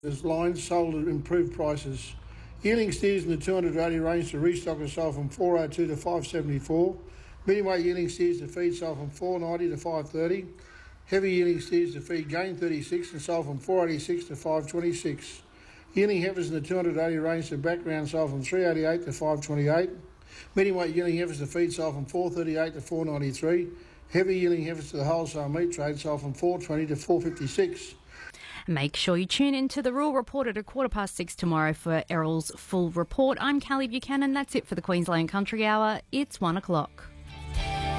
There's lines sold at improved prices. Yearling steers in the 280 range to restock are sold from 402 to 574. Medium weight yearling steers to feed sold from 490 to 530. Heavy yearling steers to feed gain 36 and sold from 486 to 526. Yearling heifers in the 280 range to background sold from 388 to 528. Medium weight yearling heifers to feed sold from 438 to 493. Heavy yearling heifers to the wholesale meat trade sold from 420 to 456. Make sure you tune in to the Rural Report at 6:15 tomorrow for Errol's full report. I'm Callie Buchanan. That's it for the Queensland Country Hour. It's 1 o'clock.